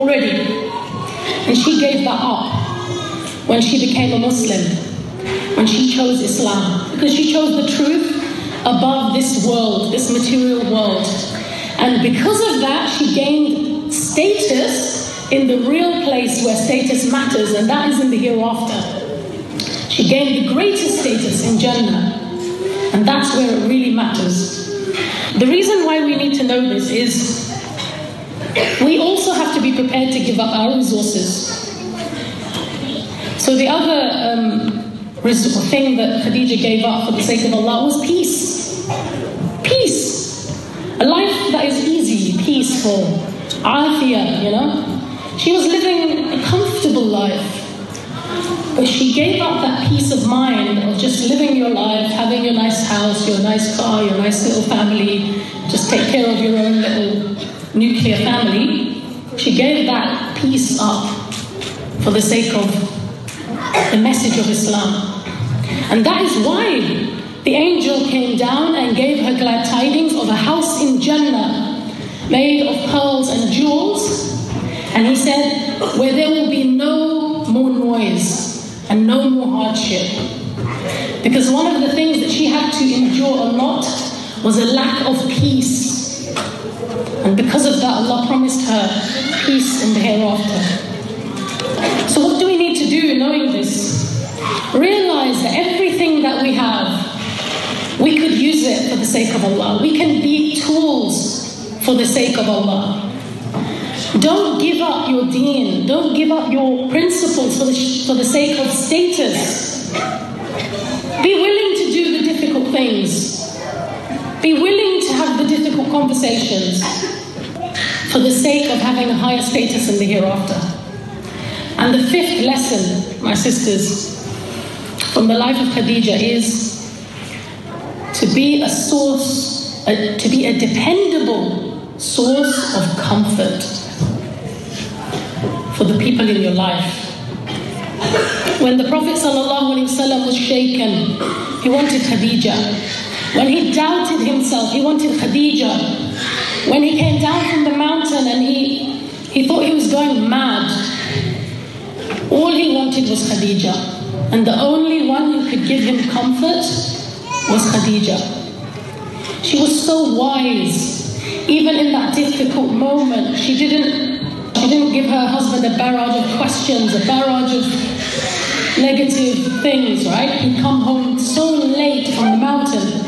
already. And she gave that up when she became a Muslim, when she chose Islam, because she chose the truth above this world, this material world. And because of that, she gained status in the real place where status matters, and that is in the hereafter. She gained the greatest status in Jannah, and that's where it really matters. The reason why we need to know this is we also have to be prepared to give up our resources. So the other thing that Khadija gave up for the sake of Allah was peace. Peace. A life that is easy, peaceful, afiyah, you know. She was living a comfortable life. But she gave up that peace of mind of just living your life, having your nice house, your nice car, your nice little family, just take care of your own little nuclear family. She gave that peace up for the sake of the message of Islam. And that is why the angel came down and gave her glad tidings of a house in Jannah made of pearls and jewels. And he said, where there will be no more noise and no more hardship. Because one of the things that she had to endure a lot was a lack of peace. And because of that, Allah promised her peace in the hereafter. So what do we need to do knowing this? Realize that everything that we have, we could use it for the sake of Allah. We can be tools for the sake of Allah. Don't give up your deen. Don't give up your principles for the sake of status. Be willing to do the difficult things. Be willing to have the difficult conversations for the sake of having a higher status in the hereafter. And the fifth lesson, my sisters, from the life of Khadija is to be a source, to be a dependable source of comfort for the people in your life. When the Prophet ﷺ was shaken, he wanted Khadija. When he doubted himself, he wanted Khadija. When he came down from the mountain and he thought he was going mad, all he wanted was Khadija. And the only one who could give him comfort was Khadija. She was so wise. Even in that difficult moment, she didn't give her husband a barrage of questions, a barrage of negative things, right? He'd come home so late from the mountain.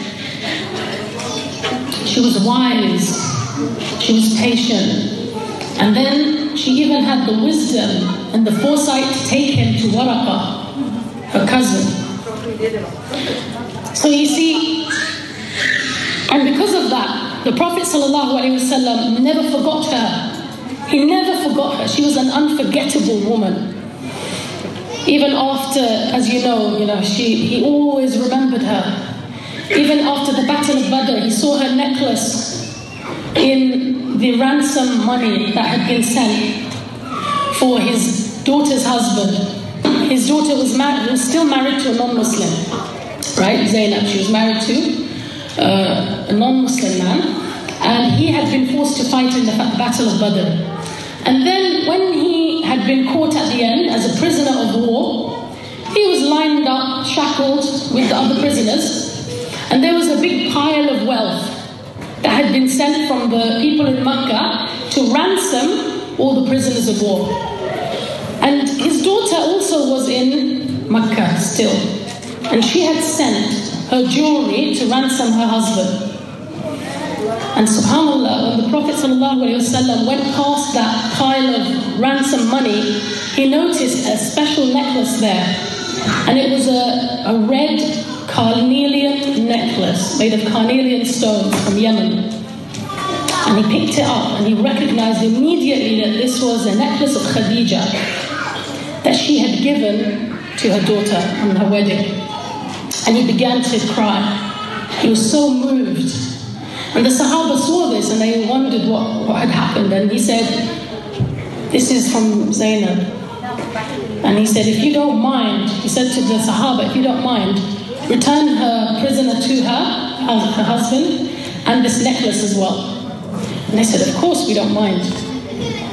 She was wise. She was patient. And then she even had the wisdom and the foresight to take him to Waraqah, her cousin. So you see, and because of that, the Prophet ﷺ never forgot her. He never forgot her. She was an unforgettable woman. Even after, as you know, he always remembered her. Even after the Battle of Badr, he saw her necklace in the ransom money that had been sent for his daughter's husband. His daughter was still married to a non-Muslim, right? Zainab, she was married to a non-Muslim man. And he had been forced to fight in the Battle of Badr. And then when he had been caught at the end as a prisoner of war, he was lined up, shackled with the other prisoners. And there was a big pile of wealth that had been sent from the people in Makkah to ransom all the prisoners of war. And his daughter also was in Makkah still. And she had sent her jewelry to ransom her husband. And subhanAllah, when the Prophet ﷺ went past that pile of ransom money, he noticed a special necklace there. And it was a red carnelian necklace made of carnelian stones from Yemen. And he picked it up and he recognized immediately that this was a necklace of Khadija that she had given to her daughter on her wedding. And he began to cry. He was so moved. And the Sahaba saw this and they wondered what had happened. And he said, this is from Zainab. And he said, if you don't mind, he said to the Sahaba, if you don't mind, return her prisoner to her husband, and this necklace as well. And they said, of course we don't mind.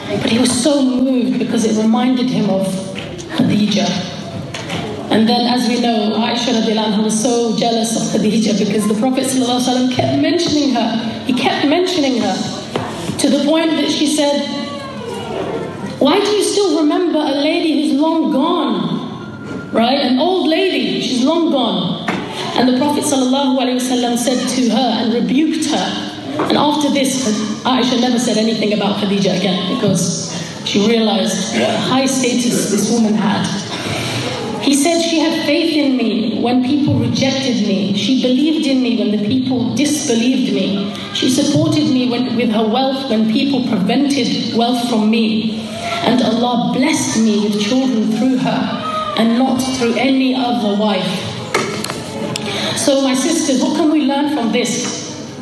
But he was so moved because it reminded him of Khadija. And then, as we know, Aisha radiallahu anha was so jealous of Khadija because the Prophet ﷺ kept mentioning her. He kept mentioning her to the point that she said, "Why do you still remember a lady who's long gone? Right? An old lady, she's long gone." And the Prophet ﷺ said to her and rebuked her. And after this, Aisha never said anything about Khadija again because she realized what high status this woman had. He said, "She had faith in me when people rejected me. She believed in me when the people disbelieved me. She supported me with her wealth when people prevented wealth from me. And Allah blessed me with children through her and not through any other wife." So my sisters, what can we learn from this?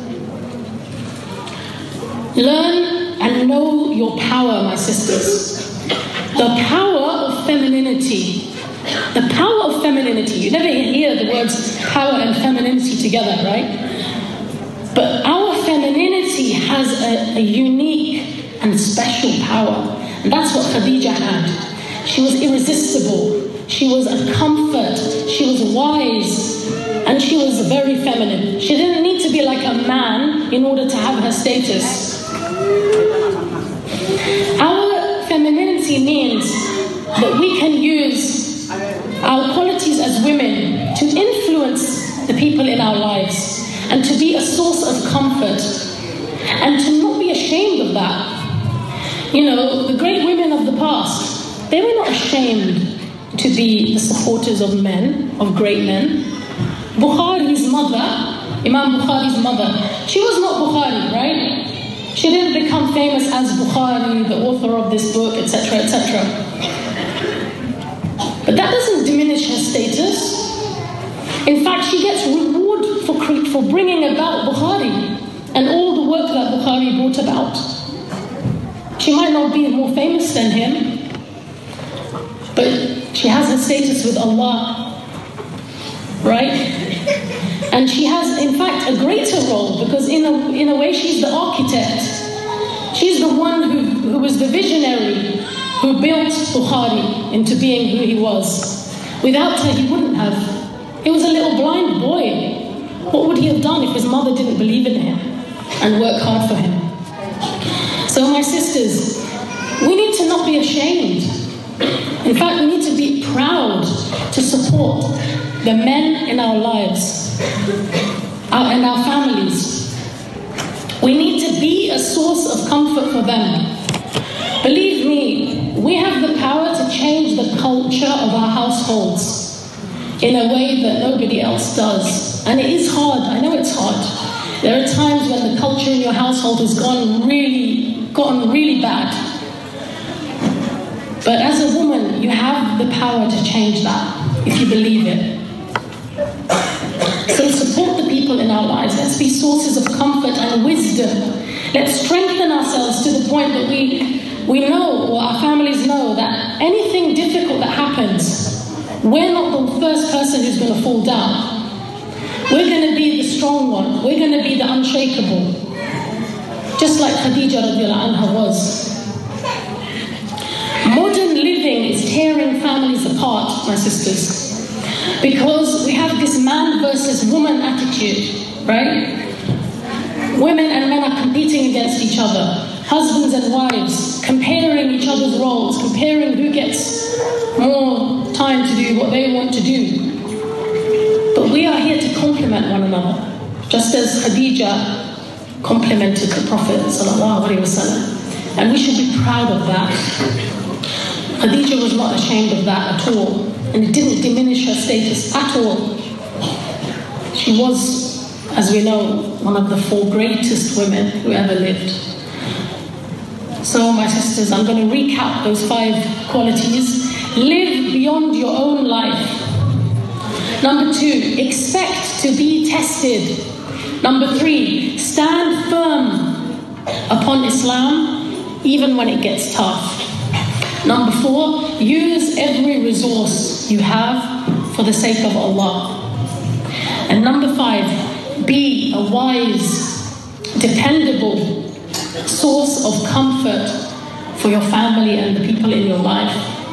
Learn and know your power, my sisters. The power of femininity. The power of femininity. You never hear the words power and femininity together, right? But our femininity has a unique and special power. And that's what Khadija had. She was irresistible. She was a comfort. She was wise. And she was very feminine. She didn't need to be like a man in order to have her status. Our femininity means that we can use our qualities as women to influence the people in our lives and to be a source of comfort and to not be ashamed of that. You know, the great women of the past, they were not ashamed to be the supporters of men, of great men. Bukhari's mother, Imam Bukhari's mother, she was not Bukhari, right? She didn't become famous as Bukhari, the author of this book, etc., etc. But that doesn't diminish her status. In fact, she gets reward for bringing about Bukhari and all the work that Bukhari brought about. She might not be more famous than him, but she has her status with Allah, right? And she has, in fact, a greater role because in a way she's the architect. She's the one who was the visionary who built Bukhari into being who he was. Without her, he wouldn't have. He was a little blind boy. What would he have done if his mother didn't believe in him and work hard for him? So my sisters, we need to not be ashamed. In fact, we need to be proud to support the men in our lives and our families. We need to be a source of comfort for them. Believe me, we have the power to change the culture of our households in a way that nobody else does. And it is hard. I know it's hard. There are times when the culture in your household has gotten really bad. But as a woman, you have the power to change that if you believe it. So support the people in our lives. Let's be sources of comfort and wisdom. Let's strengthen ourselves to the point that we know, or our families know, that anything difficult that happens, we're not the first person who's going to fall down. We're going to be the strong one. We're going to be the unshakable. Just like Khadija radiallahu anha was. Modern living is tearing families apart, my sisters. Because we have this man versus woman attitude, right? Women and men are competing against each other. Husbands and wives, comparing each other's roles, comparing who gets more time to do what they want to do. But we are here to complement one another, just as Khadija complimented the Prophet ﷺ. And we should be proud of that. Khadija was not ashamed of that at all. And it didn't diminish her status at all. She was, as we know, one of the 4 greatest women who ever lived. So, my sisters, I'm going to recap those 5 qualities. Live beyond your own life. Number 2, expect to be tested. Number 3, stand firm upon Islam, even when it gets tough. Number 4, use every resource you have for the sake of Allah. And number 5, be a wise, dependable source of comfort for for your family and the people in your life.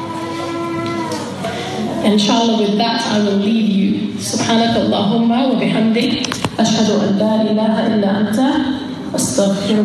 Inshallah, with that, I will leave you. Subhanaka Allahumma wa bihamdik. Ashhadu an la ilaha illa anta. Astaghfiruka.